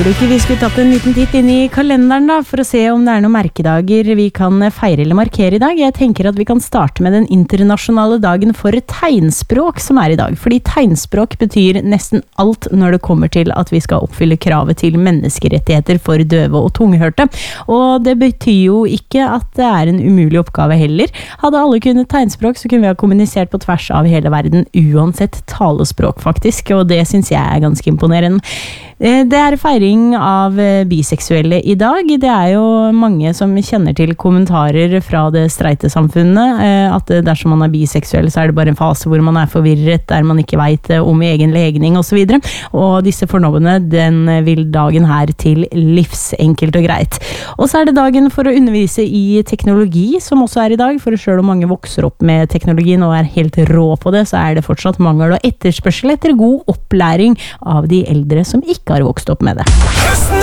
du ikke vi skulle tatt en liten titt inn i kalenderen da, for å se om det noen merkedager vi kan feire eller markere i dag? Jeg tenker at vi kan starte med den internasjonale dagen for tegnspråk som i dag. Fordi tegnspråk betyr nesten alt når det kommer til at vi skal oppfylle kravet til menneskerettigheter for døve og tunghørte. Og det betyr jo ikke at det en umulig oppgave heller. Hadde alle kunnet tegnspråk, så kunne vi ha kommunisert på tvers av hele verden, uansett talespråk faktisk, og det synes jeg ganske imponerende. Det feiring av biseksuelle i dag. Det jo mange som kjenner til kommentarer fra det streite samfunnet, at dersom man biseksuell, så det bare en fase hvor man forvirret, der man ikke vet om egen legning og så videre. Og disse fornovene, den vil dagen her til livs, enkelt og greit. Og så det dagen for å undervise i teknologi, som også i dag, for selv om mange vokser opp med teknologien og helt rå på det, så det fortsatt mangel og etterspørsel etter god opplæring av de eldre som ikke har vokst opp med det.